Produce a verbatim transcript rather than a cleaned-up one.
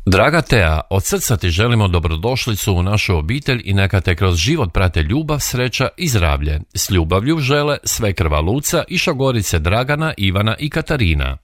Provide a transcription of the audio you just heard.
Draga Tea, od srca ti želimo dobrodošlicu u našu obitelj i neka te kroz život prate ljubav, sreća i zdravlje. S ljubavlju žele svekrva Luca i šogorice Dragana, Ivana i Katarina.